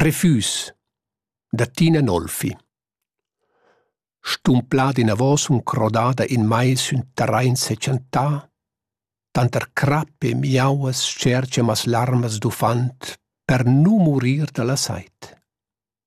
Prefus, da Tina Nolfi. Stumplad in avos crodada in mai sün terrain secentà, tanter crappe miauas scergia mas larmas d'ufant per nu murir da la sait.